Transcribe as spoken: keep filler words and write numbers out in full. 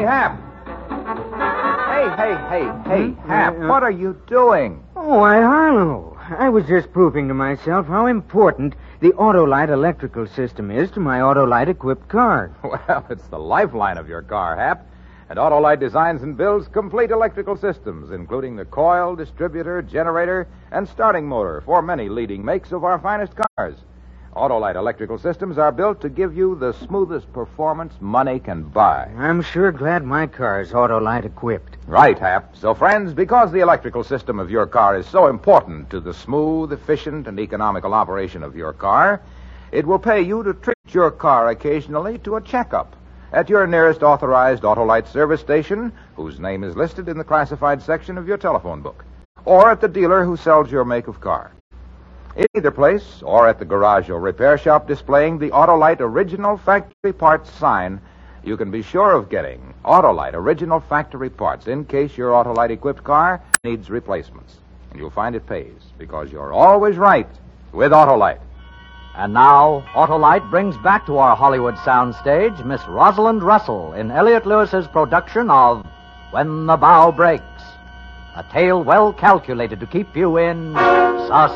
Hap. Hey, hey, hey, hey, Hmm? Hap, Uh, uh, what are you doing? Oh, why, Harlow. I was just proving to myself how important the Autolite electrical system is to my Autolite-equipped car. Well, it's the lifeline of your car, Hap. And Autolite designs and builds complete electrical systems, including the coil, distributor, generator, and starting motor for many leading makes of our finest cars. Autolite electrical systems are built to give you the smoothest performance money can buy. I'm sure glad my car's Autolite-equipped. Right, Hap. So, friends, because the electrical system of your car is so important to the smooth, efficient, and economical operation of your car, it will pay you to treat your car occasionally to a checkup at your nearest authorized Autolite service station, whose name is listed in the classified section of your telephone book, or at the dealer who sells your make of car. In either place, or at the garage or repair shop displaying the Autolite Original Factory Parts sign, you can be sure of getting Autolite Original Factory Parts in case your Autolite-equipped car needs replacements. And you'll find it pays, because you're always right with Autolite. And now, Autolite brings back to our Hollywood soundstage Miss Rosalind Russell in Elliot Lewis's production of When the Bow Breaks, a tale well calculated to keep you in suspense.